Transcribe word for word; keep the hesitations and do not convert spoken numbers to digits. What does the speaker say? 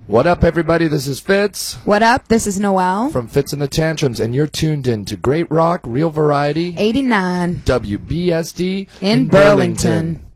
What up, everybody? This is Fitz. What up? This is Noelle. From Fitz and the Tantrums, and you're tuned in to Great Rock, Real Variety. eighty-nine. W B S D In, in Burlington. Burlington.